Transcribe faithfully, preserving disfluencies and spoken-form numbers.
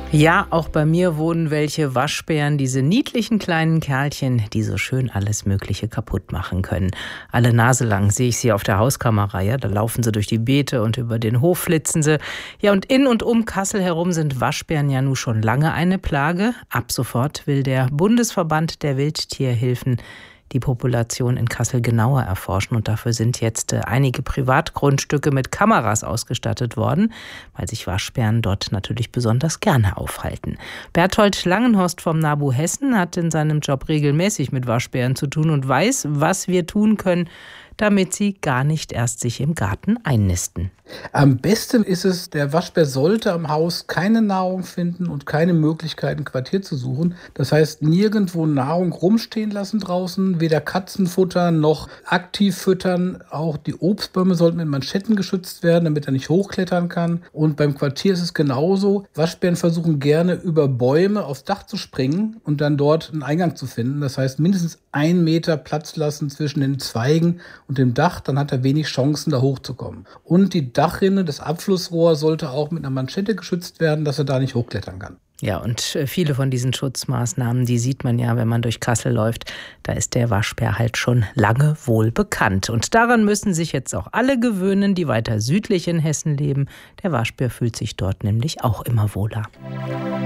Ja, auch bei mir wohnen welche Waschbären, diese niedlichen kleinen Kerlchen, die so schön alles Mögliche kaputt machen können. Alle Nase lang sehe ich sie auf der Hauskamera, ja, da laufen sie durch die Beete und über den Hof flitzen sie. Ja, und in und um Kassel herum sind Waschbären ja nun schon lange eine Plage. Ab sofort will der Bundesverband der Wildtierhilfen die Population in Kassel genauer erforschen. Und dafür sind jetzt äh, einige Privatgrundstücke mit Kameras ausgestattet worden, weil sich Waschbären dort natürlich besonders gerne aufhalten. Berthold Langenhorst vom NABU Hessen hat in seinem Job regelmäßig mit Waschbären zu tun und weiß, was wir tun können, damit sie gar nicht erst sich im Garten einnisten. Am besten ist es, der Waschbär sollte am Haus keine Nahrung finden und keine Möglichkeit, ein Quartier zu suchen. Das heißt, nirgendwo Nahrung rumstehen lassen draußen, weder Katzen futtern noch aktiv füttern. Auch die Obstbäume sollten mit Manschetten geschützt werden, damit er nicht hochklettern kann. Und beim Quartier ist es genauso. Waschbären versuchen gerne über Bäume aufs Dach zu springen und dann dort einen Eingang zu finden. Das heißt, mindestens einen Meter Platz lassen zwischen den Zweigen und dem Dach, dann hat er wenig Chancen, da hochzukommen. Und die Dachrinne, das Abflussrohr sollte auch mit einer Manschette geschützt werden, dass er da nicht hochklettern kann. Ja, und viele von diesen Schutzmaßnahmen, die sieht man ja, wenn man durch Kassel läuft. Da ist der Waschbär halt schon lange wohl bekannt. Und daran müssen sich jetzt auch alle gewöhnen, die weiter südlich in Hessen leben. Der Waschbär fühlt sich dort nämlich auch immer wohler.